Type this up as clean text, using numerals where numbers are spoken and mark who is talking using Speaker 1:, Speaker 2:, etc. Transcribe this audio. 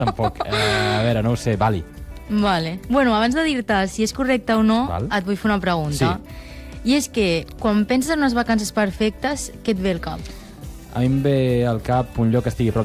Speaker 1: Tampoc. A veure, no ho sé, Bali.
Speaker 2: Vale. Bueno, abans de dir-te si és correcte o no,
Speaker 1: Val.
Speaker 2: et vull fer una pregunta.
Speaker 1: Sí.
Speaker 2: I és que, quan penses en unes vacances perfectes, què et ve al cap?
Speaker 1: A mi em ve al cap un lloc que estigui a prop